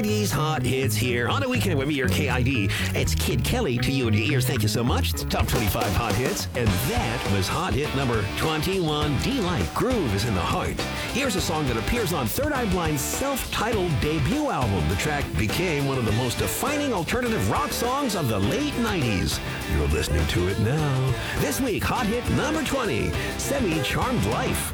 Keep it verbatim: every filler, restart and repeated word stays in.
These hot hits here on a weekend with me, your K I D. It's Kid Kelly to you and your ears. Thank you so much. It's Top twenty-five Hot Hits. And that was hot hit number twenty-one. D-Like Groove is in the heart. Here's a song that appears on Third Eye Blind's self-titled debut album. The track became one of the most defining alternative rock songs of the late nineties. You're listening to it now. This week, hot hit number twenty, Semi Charmed Life.